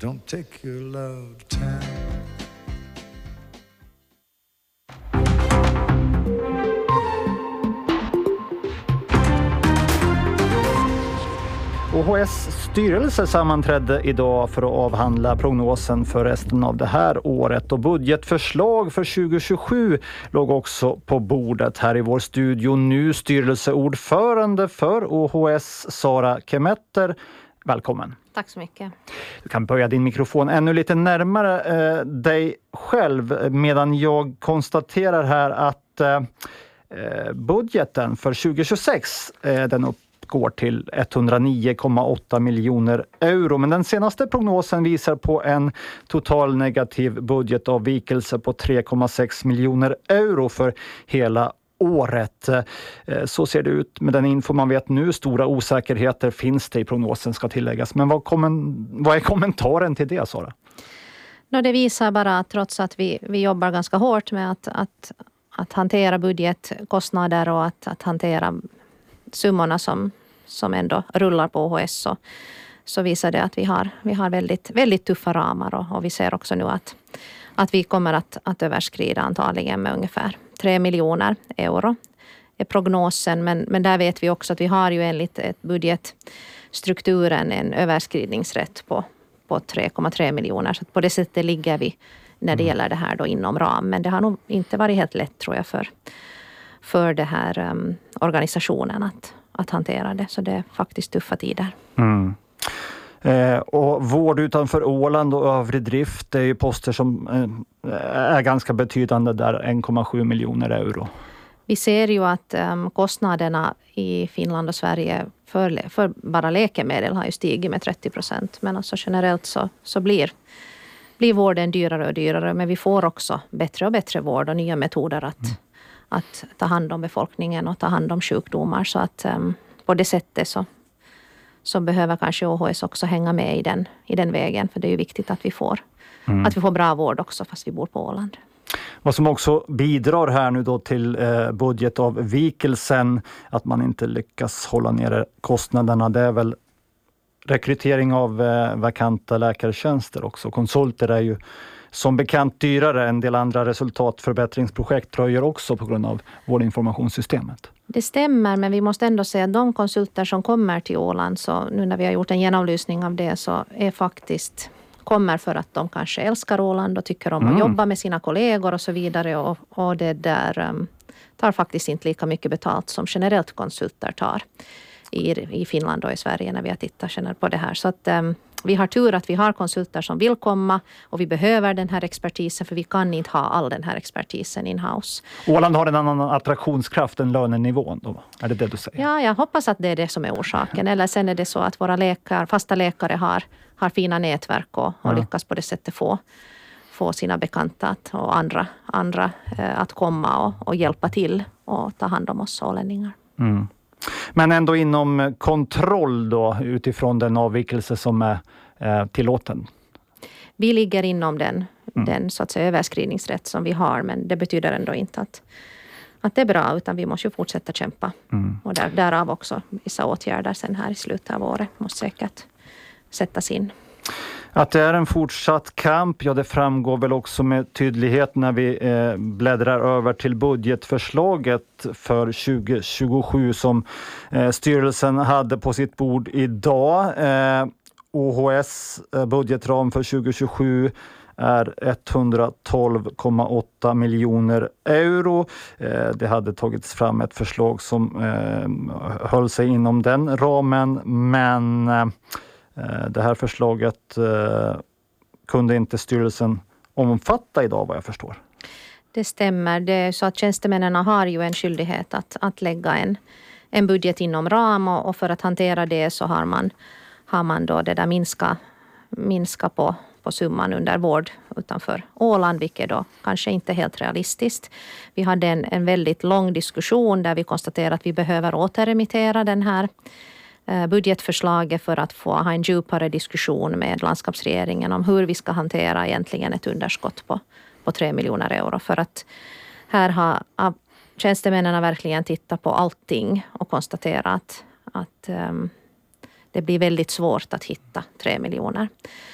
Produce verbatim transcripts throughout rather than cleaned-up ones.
Don't take your love to town. O H S styrelse sammanträdde idag för att avhandla prognosen för resten av det här året och budgetförslag för tjugo tjugosju låg också på bordet här i vår studio nu. Styrelseordförande för O H S, Sara Kemetter. Välkommen. Tack så mycket. Du kan börja din mikrofon ännu lite närmare eh, dig själv medan jag konstaterar här att eh, budgeten för tjugo tjugosex eh, den upp går till etthundranio komma åtta miljoner euro. Men den senaste prognosen visar på en total negativ budgetavvikelse på tre komma sex miljoner euro för hela året. Så ser det ut med den info man vet nu. Stora osäkerheter finns det i prognosen ska tilläggas. Men vad, kommen, vad är kommentaren till det, Sara? No, det visar bara att trots att vi, vi jobbar ganska hårt med att, att, att hantera budgetkostnader och att, att hantera summorna som, som ändå rullar på O H S så, så visar det att vi har, vi har väldigt, väldigt tuffa ramar och, och vi ser också nu att, att vi kommer att, att överskrida antagligen med ungefär tre miljoner euro är prognosen. Men, men där vet vi också att vi har ju enligt ett budgetstrukturen en överskridningsrätt på, på tre komma tre miljoner. Så på det sättet ligger vi när det gäller det här då inom ram. Men det har nog inte varit helt lätt tror jag för för det här um, organisationen att, att hantera det. Så det är faktiskt tuffa tider. Mm. Eh, och vård utanför Åland och övrig drift är ju poster som eh, är ganska betydande där, en komma sju miljoner euro. Vi ser ju att um, kostnaderna i Finland och Sverige för, för bara läkemedel har ju stigit med trettio procent. Men alltså generellt så, så blir, blir vården dyrare och dyrare. Men vi får också bättre och bättre vård och nya metoder att mm. att ta hand om befolkningen och ta hand om sjukdomar. Så att um, på det sättet så, så behöver kanske O H S också hänga med i den, i den vägen. För det är ju viktigt att vi får, mm. att vi får bra vård också fast vi bor på Åland. Vad som också bidrar här nu då till eh, budgetavvikelsen, att man inte lyckas hålla nere kostnaderna, det är väl rekrytering av eh, vakanta läkartjänster också. Konsulter är ju som bekant dyrare. En del andra resultatförbättringsprojekt dröjer också på grund av vårdinformationssystemet. Det stämmer, men vi måste ändå säga att de konsulter som kommer till Åland, så nu när vi har gjort en genomlysning av det, så är faktiskt kommer för att de kanske älskar Åland och tycker om mm. att jobba med sina kollegor och så vidare. Och, och det där um, tar faktiskt inte lika mycket betalt som generellt konsulter tar i, i Finland och i Sverige när vi har tittat på det här. Så att um, vi har tur att vi har konsulter som vill komma och vi behöver den här expertisen för vi kan inte ha all den här expertisen in-house. Åland har en annan attraktionskraft än lönenivån då? Är det det du säger? Ja, jag hoppas att det är det som är orsaken. Eller sen är det så att våra läkare, fasta läkare har, har fina nätverk och, och ja. lyckas på det sättet få, få sina bekanta att, och andra, andra eh, att komma och, och hjälpa till och ta hand om oss ålänningar. Mm. Men ändå inom kontroll då utifrån den avvikelse som är eh, tillåten? Vi ligger inom den, mm. den så att säga, överskridningsrätt som vi har, men det betyder ändå inte att, att det är bra, utan vi måste ju fortsätta kämpa. Mm. Och där, därav också vissa åtgärder sen här i slutet av året måste säkert sättas in. Att det är en fortsatt kamp, ja det framgår väl också med tydlighet när vi eh, bläddrar över till budgetförslaget för tjugo tjugosju som eh, styrelsen hade på sitt bord idag. Eh, O H S eh, budgetram för tjugo tjugosju är etthundratolv komma åtta miljoner euro. Eh, det hade tagits fram ett förslag som eh, höll sig inom den ramen, men eh, det här förslaget eh, kunde inte styrelsen omfatta idag vad jag förstår. Det stämmer. Det är så att tjänstemännen har ju en skyldighet att, att lägga en, en budget inom ram och, och för att hantera det så har man, har man då det där minska, minska på, på summan under vård utanför Åland, vilket då kanske inte är helt realistiskt. Vi hade en, en väldigt lång diskussion där vi konstaterade att vi behöver återremittera den här budgetförslaget för att få ha en djupare diskussion med landskapsregeringen om hur vi ska hantera egentligen ett underskott på, på tre miljoner euro. För att här har tjänstemännen verkligen tittat på allting och konstaterat att um, det blir väldigt svårt att hitta tre miljoner.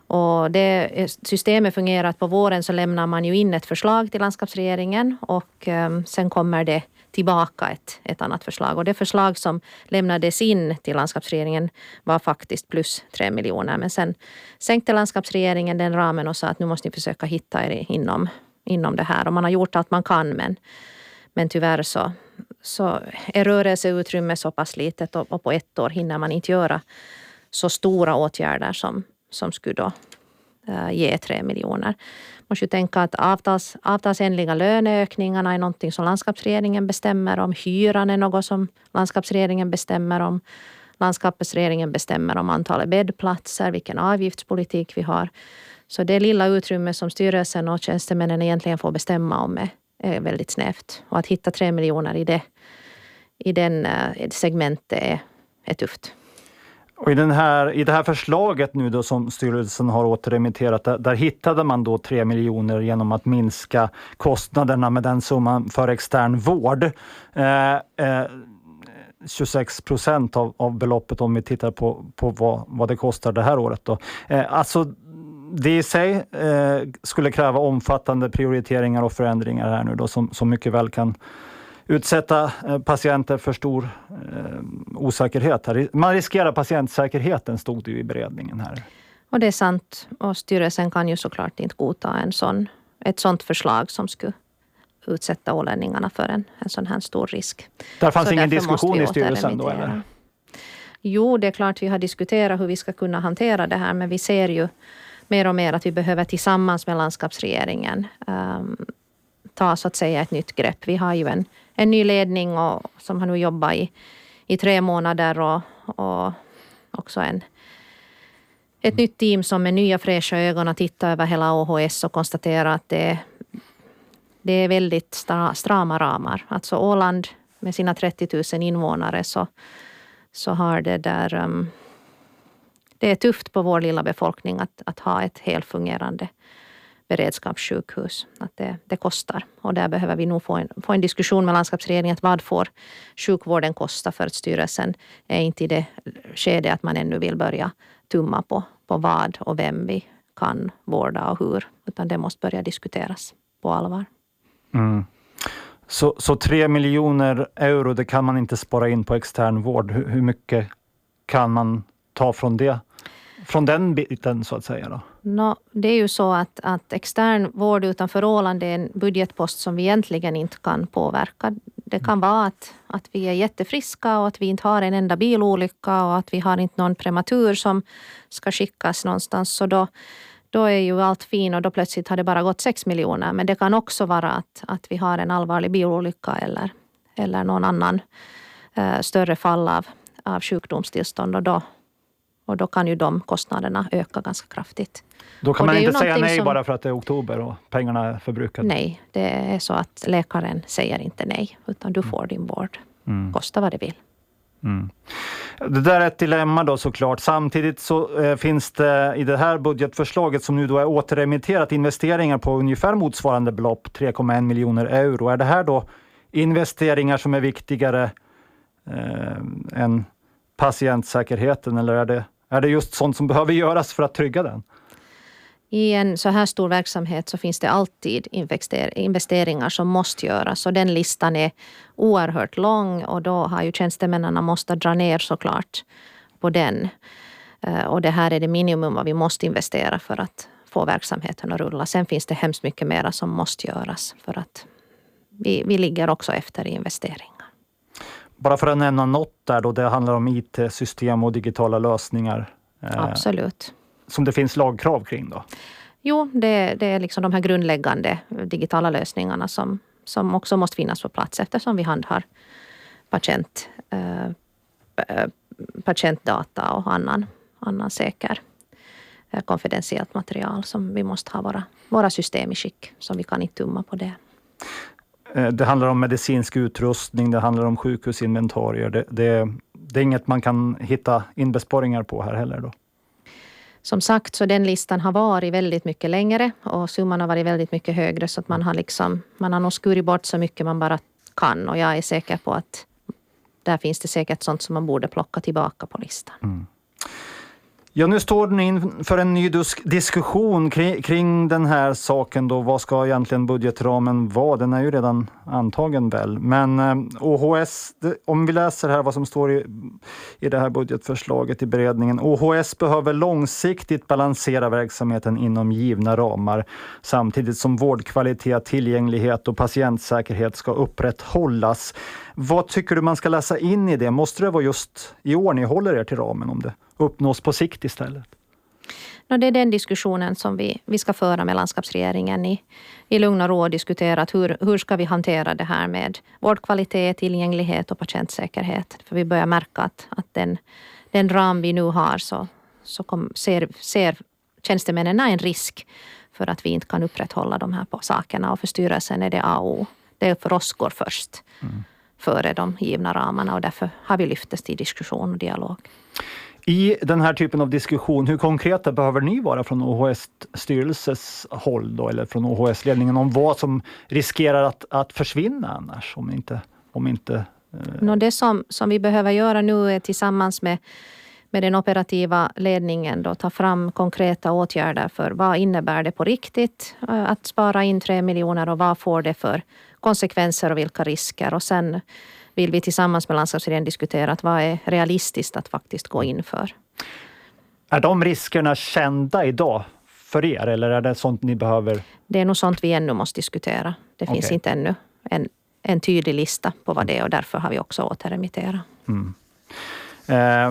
Och det, systemet fungerar att på våren så lämnar man ju in ett förslag till landskapsregeringen och um, sen kommer det tillbaka ett, ett annat förslag. Och det förslag som lämnades in till landskapsregeringen var faktiskt plus tre miljoner. Men sen sänkte landskapsregeringen den ramen och sa att nu måste ni försöka hitta er inom, inom det här. Och man har gjort allt man kan, men, men tyvärr så, så är rörelseutrymme så pass litet och, och på ett år hinner man inte göra så stora åtgärder som, som skulle då uh, ge tre miljoner. Man måste ju tänka att avtals, avtalsenliga löneökningarna är någonting som landskapsregeringen bestämmer om. Hyran är något som landskapsregeringen bestämmer om. Landskapsregeringen bestämmer om antalet bäddplatser, vilken avgiftspolitik vi har. Så det lilla utrymme som styrelsen och tjänstemännen egentligen får bestämma om är, är väldigt snävt. Och att hitta tre miljoner i det, i den uh, segmentet är, är tufft. Och i, den här, i det här förslaget nu då som styrelsen har återremitterat, där, där hittade man då tre miljoner genom att minska kostnaderna med den summan för extern vård. Eh, eh, tjugosex procent av, av beloppet om vi tittar på, på vad, vad det kostar det här året då. Eh, alltså det i sig eh, skulle kräva omfattande prioriteringar och förändringar här nu då som, som mycket väl kan utsätta patienter för stor eh, osäkerhet. Här. Man riskerar patientsäkerheten, stod det ju i beredningen här. Och det är sant. Och styrelsen kan ju såklart inte godta en sån, ett sånt förslag som skulle utsätta ålänningarna för en, en sån här stor risk. Där fanns Så ingen diskussion i styrelsen då, eller? Jo, det är klart vi har diskuterat hur vi ska kunna hantera det här, men vi ser ju mer och mer att vi behöver tillsammans med landskapsregeringen um, ta så att säga ett nytt grepp. Vi har ju en, en ny ledning och, som har nu jobbat i, i tre månader och, och också en, ett nytt team som med nya fräscha ögon har tittat över hela Å H S och konstaterat att det, det är väldigt strama ramar. Alltså Åland med sina trettio tusen invånare så, så har det där... Um, det är tufft på vår lilla befolkning att, att ha ett helt fungerande beredskapssjukhus. Att det, det kostar. Och där behöver vi nog få en, få en diskussion med landskapsregeringen att vad får sjukvården kosta, för att styrelsen är inte i det skede att man ännu vill börja tumma på, på vad och vem vi kan vårda och hur. Utan det måste börja diskuteras på allvar. Mm. Så, så tre miljoner euro, det kan man inte spara in på extern vård. Hur, hur mycket kan man ta från det? Från den biten så att säga då? No, det är ju så att, att extern vård utanför Åland är en budgetpost som vi egentligen inte kan påverka. Det kan vara att, att vi är jättefriska och att vi inte har en enda bilolycka och att vi har inte någon prematur som ska skickas någonstans. Så då, då är ju allt fint och då plötsligt har det bara gått sex miljoner. Men det kan också vara att, att vi har en allvarlig bilolycka eller, eller någon annan eh, större fall av, av sjukdomstillstånd och då Och då kan ju de kostnaderna öka ganska kraftigt. Då kan man inte säga nej som, bara för att det är oktober och pengarna är förbrukade. Nej, det är så att läkaren säger inte nej. Utan du får din vård. Mm. Kosta vad det vill. Mm. Det där är ett dilemma då såklart. Samtidigt så eh, finns det i det här budgetförslaget som nu då är återremitterat investeringar på ungefär motsvarande belopp, tre komma en miljoner euro. Är det här då investeringar som är viktigare eh, än patientsäkerheten, eller är det Är det just sånt som behöver göras för att trygga den? I en så här stor verksamhet så finns det alltid investeringar som måste göras. Och den listan är oerhört lång och då har ju tjänstemännen måste dra ner såklart på den. Och det här är det minimum vad vi måste investera för att få verksamheten att rulla. Sen finns det hemskt mycket mer som måste göras för att vi, vi ligger också efter i investeringar. Bara för att nämna något där då, det handlar om I T-system och digitala lösningar. Absolut. Eh, som det finns lagkrav kring då? Jo, det, det är liksom de här grundläggande digitala lösningarna som, som också måste finnas på plats eftersom vi handhar patient, eh, patientdata och annan, annan säker eh, konfidentiellt material som vi måste ha våra, våra system i skick, så vi kan inte tumma på det. Det handlar om medicinsk utrustning, det handlar om sjukhusinventarier. Det, det, det är inget man kan hitta inbesparingar på här heller då? Som sagt, så den listan har varit väldigt mycket längre och summan har varit väldigt mycket högre, så att man har liksom, man har nog skurit bort så mycket man bara kan, och jag är säker på att där finns det säkert sånt som man borde plocka tillbaka på listan. Mm. Ja, nu står ni inför en ny dus- diskussion kring, kring den här saken då. Vad ska egentligen budgetramen vara? Den är ju redan antagen väl. Men eh, O H S, det, om vi läser här vad som står i, i det här budgetförslaget i beredningen. O H S behöver långsiktigt balansera verksamheten inom givna ramar samtidigt som vårdkvalitet, tillgänglighet och patientsäkerhet ska upprätthållas. Vad tycker du man ska läsa in i det? Måste det vara just i år ni håller er till ramen om det uppnås på sikt istället? No, det är den diskussionen som vi, vi ska föra med landskapsregeringen i, i lugn och ro och diskutera att hur, hur ska vi hantera det här med vårdkvalitet, tillgänglighet och patientsäkerhet. För vi börjar märka att, att den, den ram vi nu har så, så kom, ser, ser tjänstemännen en risk för att vi inte kan upprätthålla de här på sakerna, och för styrelsen är det A och O. Det är för oss går först mm. före de givna ramarna, och därför har vi lyft det till diskussion och dialog. I den här typen av diskussion, hur konkreta behöver ni vara från O H S-styrelses håll då, eller från O H S-ledningen om vad som riskerar att, att försvinna annars? Om inte, om inte, eh... no, det som, som vi behöver göra nu är tillsammans med, med den operativa ledningen då, ta fram konkreta åtgärder för vad innebär det på riktigt att spara in tre miljoner och vad får det för konsekvenser och vilka risker, och sen vill vi tillsammans med landskapsregeringen diskutera att vad är realistiskt att faktiskt gå in för. Är de riskerna kända idag för er, eller är det sånt ni behöver? Det är nog sånt vi ännu måste diskutera. Det finns okay. inte ännu en, en tydlig lista på vad det är, och därför har vi också återremitterat. Mm. Eh,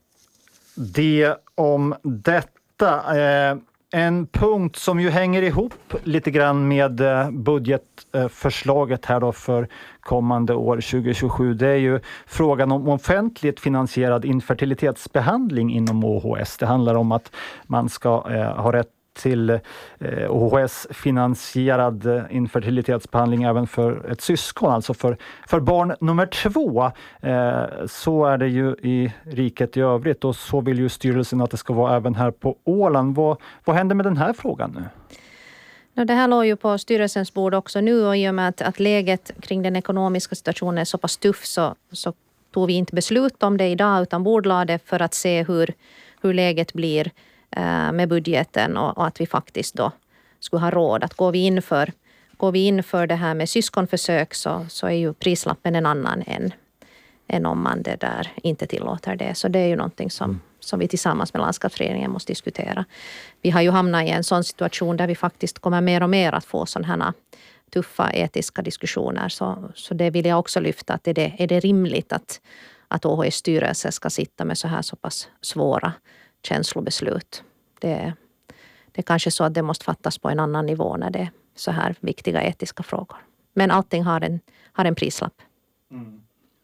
det om detta. Eh, En punkt som ju hänger ihop lite grann med budgetförslaget här då för kommande år tjugo tjugosju, det är ju frågan om offentligt finansierad infertilitetsbehandling inom O H S. Det handlar om att man ska eh, ha rätt till eh, O H S-finansierad infertilitetsbehandling även för ett syskon, alltså för, för barn nummer två. Eh, så är det ju i riket i övrigt, och så vill ju styrelsen att det ska vara även här på Åland. Vad, vad händer med den här frågan nu? No, det här låg ju på styrelsens bord också nu, och i och med att, att läget kring den ekonomiska situationen är så pass tuff så, så tog vi inte beslut om det idag, utan bordlade för att se hur, hur läget blir med budgeten, och, och att vi faktiskt då skulle ha råd att gå vi in för, går vi in för det här med syskonförsök så, så är ju prislappen en annan än, än om man det där inte tillåter det. Så det är ju någonting som, som vi tillsammans med landskapsregeringen måste diskutera. Vi har ju hamnat i en sån situation där vi faktiskt kommer mer och mer att få sådana här tuffa etiska diskussioner. Så, så det vill jag också lyfta, att är det, är det rimligt att, att O H S-styrelse ska sitta med så här så pass svåra känslobeslut. Det, det är kanske så att det måste fattas på en annan nivå när det är så här viktiga etiska frågor. Men allting har en, har en prislapp. Mm.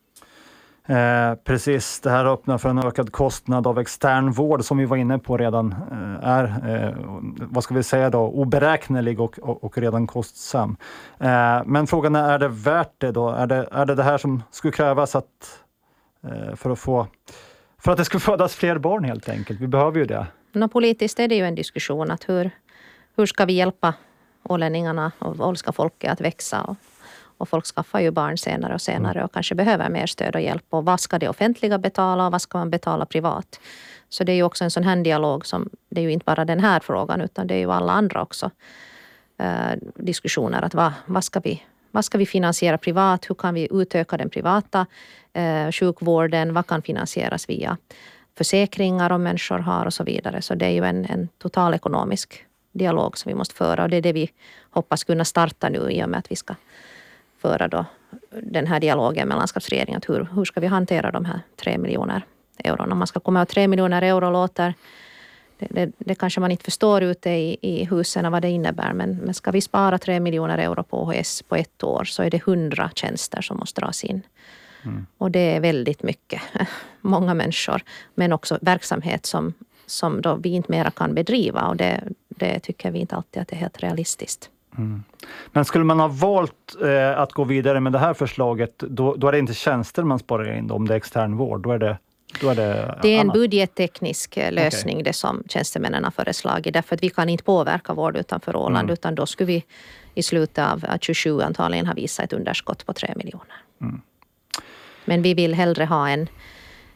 Eh, precis, det här öppnar för en ökad kostnad av extern vård som vi var inne på redan eh, är, eh, vad ska vi säga då, oberäknelig och, och, och redan kostsam. Eh, men frågan är, är det värt det då? Är det, är det det här som skulle krävas att, eh, för att få För att det ska födas fler barn helt enkelt? Vi behöver ju det. No, politiskt är det ju en diskussion att hur, hur ska vi hjälpa ålänningarna och åländska folket att växa. Och, och folk skaffar ju barn senare och senare och kanske behöver mer stöd och hjälp. Och vad ska det offentliga betala och vad ska man betala privat? Så det är ju också en sån här dialog som, det är ju inte bara den här frågan utan det är ju alla andra också eh, diskussioner. Att vad, vad, ska vi, vad ska vi finansiera privat? Hur kan vi utöka den privata eh, sjukvården? Vad kan finansieras via försäkringar om människor har och så vidare. Så det är ju en, en total ekonomisk dialog som vi måste föra. Och det är det vi hoppas kunna starta nu i och med att vi ska föra då den här dialogen med landskapsregeringen. Hur, hur ska vi hantera de här tre miljoner euro? Om man ska komma av tre miljoner euro låter, det, det, det kanske man inte förstår ute i, i husen vad det innebär. Men, men ska vi spara tre miljoner euro på O H S på ett år så är det hundra tjänster som måste dras in. Mm. Och det är väldigt mycket. Många människor. Men också verksamhet som, som då vi inte mera kan bedriva. Och det, det tycker vi inte alltid att det är helt realistiskt. Mm. Men skulle man ha valt eh, att gå vidare med det här förslaget, då, då är det inte tjänster man sparar in då, om det är extern vård. Då är det, då är det, det är en annat. budgetteknisk lösning okay. Det som tjänstemännen har föreslagit. Därför att vi kan inte påverka vård utanför Åland. Mm. Utan då skulle vi i slutet av tjugosju antagligen ha visat ett underskott på tre miljoner. Mm. Men vi vill hellre ha en,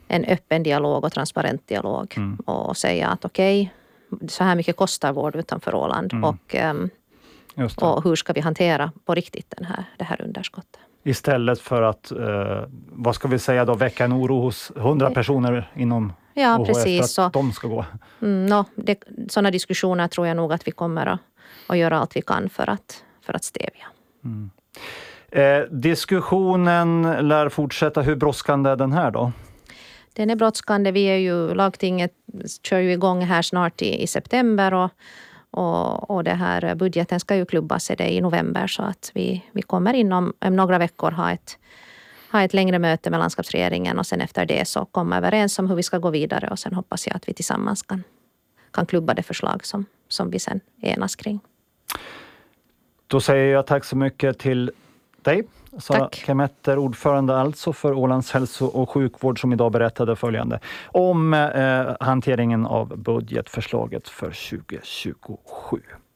en öppen dialog och transparent dialog. Mm. Och säga att okej, okay, så här mycket kostar vård utanför Åland. Mm. Och, um, Just det. och hur ska vi hantera på riktigt den här, det här underskottet. Istället för att, eh, vad ska vi säga då, väcka en oro hos hundra personer inom Ja, O H F precis. för att de ska gå. Mm, no, det, sådana diskussioner tror jag nog att vi kommer att, att göra allt vi kan för att, för att stävja. Mm. Eh, diskussionen lär fortsätta. Hur brådskande är den här då? Den är brådskande. Vi är ju, lagtinget kör ju igång här snart i, i september och, och, och det här budgeten ska ju klubbas i, det i november, så att vi, vi kommer inom om några veckor ha ett, ha ett längre möte med landskapsregeringen och sen efter det så komma överens om hur vi ska gå vidare och sen hoppas jag att vi tillsammans kan, kan klubba det förslag som, som vi sen enas kring. Då säger jag tack så mycket till dig, Sara Tack. Kemetter, ordförande alltså för Ålands hälso- och sjukvård, som idag berättade följande om eh, hanteringen av budgetförslaget för tjugo tjugosju.